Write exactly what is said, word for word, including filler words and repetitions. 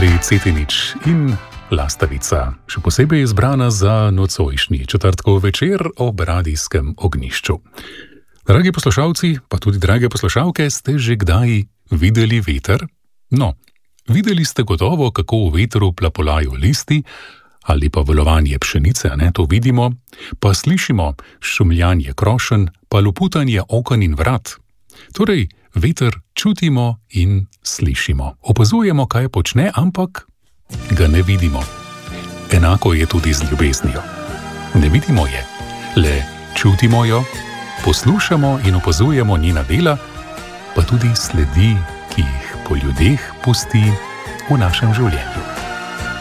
Meri Cetinič in Lastavica, še posebej izbrana za nocojšnji četrtkov večer ob radijskem ognjišču. Dragi poslušalci, pa tudi drage poslušalke, ste že kdaj videli veter? No, videli ste gotovo, kako v vetru plapolajo listi, ali pa valovanje pšenice, ne, to vidimo, pa slišimo šumljanje krošenj, pa loputanje oken in vrat. Torej, veter čutimo in slišimo. Opazujemo, kaj počne, ampak ga ne vidimo. Enako je tudi z ljubeznijo. Ne vidimo je, le čutimo jo, poslušamo in opazujemo njena dela, pa tudi sledi, ki jih po ljudeh pusti v našem življenju.